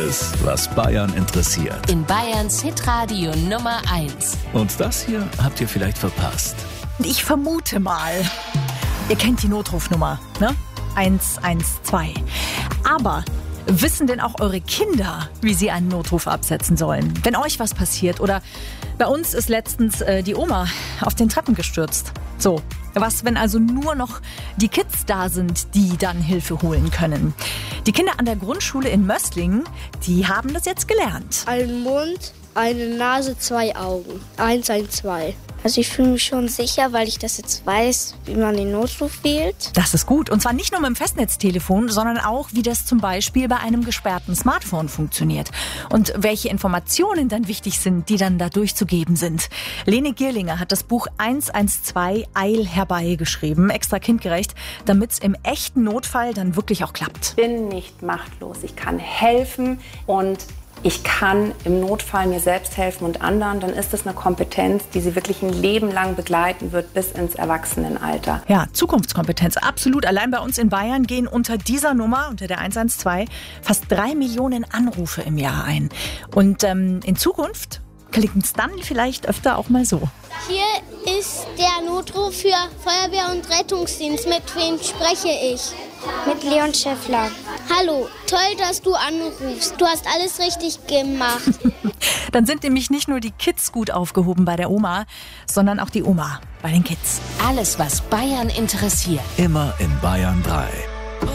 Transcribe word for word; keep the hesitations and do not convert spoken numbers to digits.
Alles, was Bayern interessiert. In Bayerns Hitradio Nummer eins. Und das hier habt ihr vielleicht verpasst. Ich vermute mal, ihr kennt die Notrufnummer, ne? eins eins zwei. Aber wissen denn auch eure Kinder, wie sie einen Notruf absetzen sollen? Wenn euch was passiert oder bei uns ist letztens äh, die Oma auf den Treppen gestürzt. So, was, wenn also nur noch die Kids da sind, die dann Hilfe holen können? Die Kinder an der Grundschule in Mösslingen, die haben das jetzt gelernt. Ein Mund, eine Nase, zwei Augen. eins eins zwei. Also ich fühle mich schon sicher, weil ich das jetzt weiß, wie man den Notruf wählt. Das ist gut. Und zwar nicht nur mit dem Festnetztelefon, sondern auch, wie das zum Beispiel bei einem gesperrten Smartphone funktioniert. Und welche Informationen dann wichtig sind, die dann da durchzugeben sind. Lene Gierlinger hat das Buch eins eins zwei Eil herbei geschrieben, extra kindgerecht, damit es im echten Notfall dann wirklich auch klappt. Ich bin nicht machtlos. Ich kann helfen und ich kann im Notfall mir selbst helfen und anderen, dann ist das eine Kompetenz, die sie wirklich ein Leben lang begleiten wird bis ins Erwachsenenalter. Ja, Zukunftskompetenz, absolut. Allein bei uns in Bayern gehen unter dieser Nummer, unter der eins eins zwei, fast drei Millionen Anrufe im Jahr ein. Und ähm, in Zukunft klingt es dann vielleicht öfter auch mal so. Hier ist der Notruf für Feuerwehr und Rettungsdienst. Mit wem spreche ich? Mit Leon Schäffler. Hallo, toll, dass du anrufst. Du hast alles richtig gemacht. Dann sind nämlich nicht nur die Kids gut aufgehoben bei der Oma, sondern auch die Oma bei den Kids. Alles, was Bayern interessiert. Immer in Bayern drei.